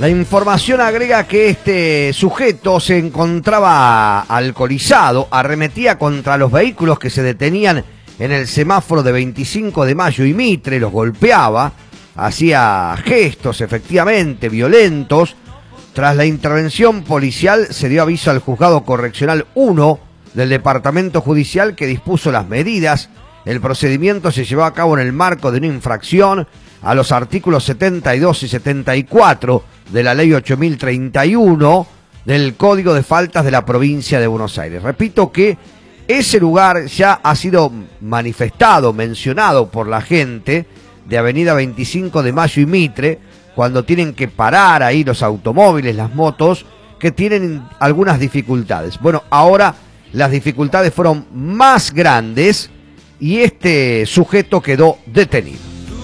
La información agrega que este sujeto se encontraba alcoholizado, arremetía contra los vehículos que se detenían en el semáforo de 25 de Mayo y Mitre, los golpeaba, hacía gestos efectivamente violentos. Tras la intervención policial se dio aviso al Juzgado Correccional 1 del Departamento Judicial, que dispuso las medidas. El procedimiento se llevó a cabo en el marco de una infracción a los artículos 72 y 74 de la Ley 8031 del Código de Faltas de la Provincia de Buenos Aires. Repito que ese lugar ya ha sido manifestado, mencionado por la gente de Avenida 25 de Mayo y Mitre, cuando tienen que parar ahí los automóviles, las motos, que tienen algunas dificultades. Bueno, ahora las dificultades fueron más grandes y este sujeto quedó detenido.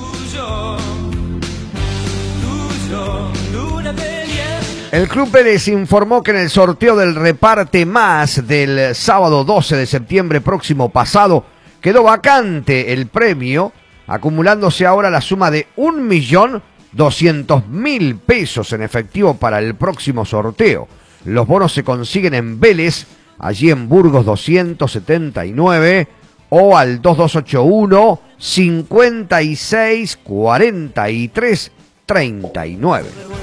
El Club Vélez informó que en el sorteo del Reparte Más del sábado 12 de septiembre próximo pasado quedó vacante el premio, acumulándose ahora la suma de 1.200.000 pesos en efectivo para el próximo sorteo. Los bonos se consiguen en Vélez, allí en Burgos 279, o al 2281 56 43 39.